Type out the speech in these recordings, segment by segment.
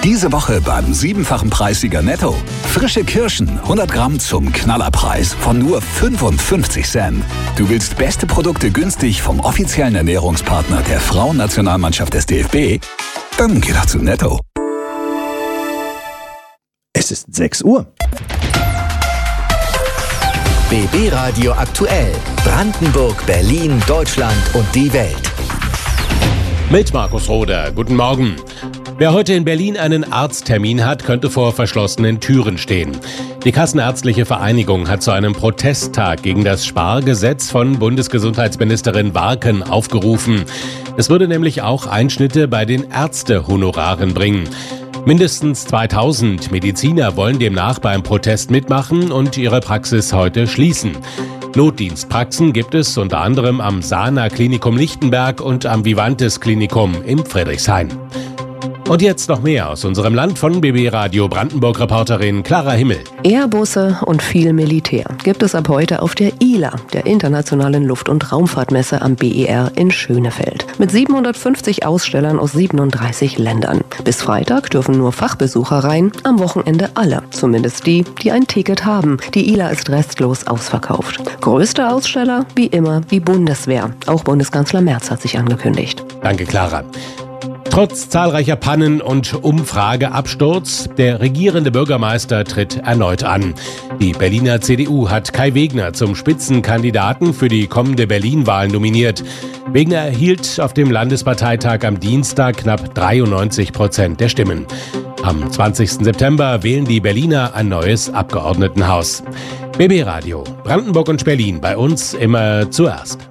Diese Woche beim 7-fachen Preissieger Netto. Frische Kirschen, 100 Gramm zum Knallerpreis von nur 55 Cent. Du willst beste Produkte günstig vom offiziellen Ernährungspartner der Frauennationalmannschaft des DFB? Dann geh doch zu Netto. Es ist 6 Uhr. BB Radio aktuell. Brandenburg, Berlin, Deutschland und die Welt. Mit Markus Roder. Guten Morgen. Wer heute in Berlin einen Arzttermin hat, könnte vor verschlossenen Türen stehen. Die Kassenärztliche Vereinigung hat zu einem Protesttag gegen das Spargesetz von Bundesgesundheitsministerin Warken aufgerufen. Es würde nämlich auch Einschnitte bei den Ärztehonoraren bringen. Mindestens 2000 Mediziner wollen demnach beim Protest mitmachen und ihre Praxis heute schließen. Notdienstpraxen gibt es unter anderem am Sana Klinikum Lichtenberg und am Vivantes Klinikum in Friedrichshain. Und jetzt noch mehr aus unserem Land von BB Radio Brandenburg-Reporterin Clara Himmel. Airbusse und viel Militär gibt es ab heute auf der ILA, der Internationalen Luft- und Raumfahrtmesse am BER in Schönefeld. Mit 750 Ausstellern aus 37 Ländern. Bis Freitag dürfen nur Fachbesucher rein, am Wochenende alle. Zumindest die, die ein Ticket haben. Die ILA ist restlos ausverkauft. Größter Aussteller, wie immer, die Bundeswehr. Auch Bundeskanzler Merz hat sich angekündigt. Danke, Clara. Trotz zahlreicher Pannen und Umfrageabsturz, der regierende Bürgermeister tritt erneut an. Die Berliner CDU hat Kai Wegner zum Spitzenkandidaten für die kommende Berlin-Wahl nominiert. Wegner erhielt auf dem Landesparteitag am Dienstag knapp 93% der Stimmen. Am 20. September wählen die Berliner ein neues Abgeordnetenhaus. BB Radio, Brandenburg und Berlin, bei uns immer zuerst.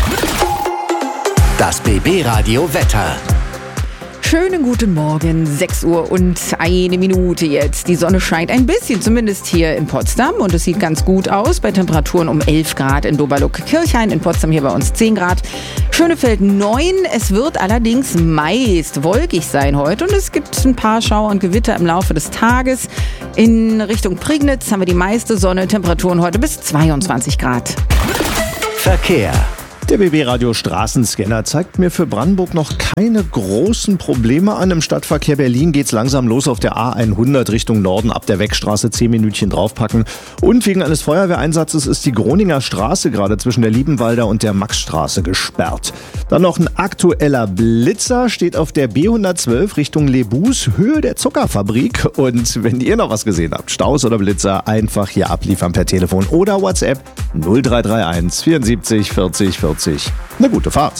Das BB Radio Wetter. Schönen guten Morgen, 6 Uhr und 1 Minute jetzt. Die Sonne scheint ein bisschen, zumindest hier in Potsdam. Und es sieht ganz gut aus bei Temperaturen um 11 Grad in Doberluck-Kirchhain, in Potsdam hier bei uns 10 Grad. Schönefeld 9. Es wird allerdings meist wolkig sein heute. Und es gibt ein paar Schauer und Gewitter im Laufe des Tages. In Richtung Prignitz haben wir die meiste Sonne. Temperaturen heute bis 22 Grad. Verkehr. Der BB-Radio Straßenscanner zeigt mir für Brandenburg noch keine großen Probleme an. Im Stadtverkehr Berlin geht's langsam los auf der A100 Richtung Norden, ab der Weckstraße 10 Minütchen draufpacken. Und wegen eines Feuerwehreinsatzes ist die Groninger Straße gerade zwischen der Liebenwalder und der Maxstraße gesperrt. Dann noch ein aktueller Blitzer, steht auf der B112 Richtung Lebus, Höhe der Zuckerfabrik. Und wenn ihr noch was gesehen habt, Staus oder Blitzer, einfach hier abliefern per Telefon oder WhatsApp 0331 74 40 40. Eine gute Fahrt.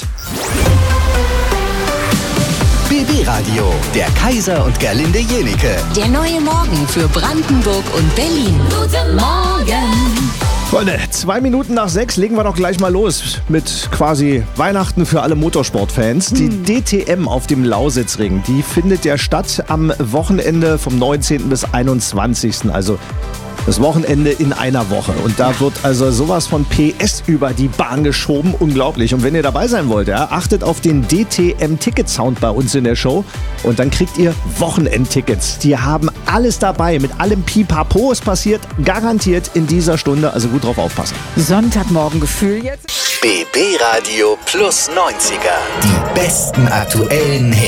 BB Radio, der Kaiser und Gerlinde Jenike. Der neue Morgen für Brandenburg und Berlin. Guten Morgen. Freunde, 2 Minuten nach 6 legen wir doch gleich mal los mit quasi Weihnachten für alle Motorsportfans. Die DTM auf dem Lausitzring, die findet ja statt am Wochenende vom 19. bis 21. Also das Wochenende in einer Woche. Und da wird also sowas von PS über die Bahn geschoben. Unglaublich. Und wenn ihr dabei sein wollt, ja, achtet auf den DTM-Ticket-Sound bei uns in der Show. Und dann kriegt ihr Wochenendtickets. Die haben alles dabei. Mit allem Pipapo. Es passiert garantiert in dieser Stunde. Also gut drauf aufpassen. Sonntagmorgengefühl jetzt. BB Radio plus 90er. Die besten aktuellen Hits.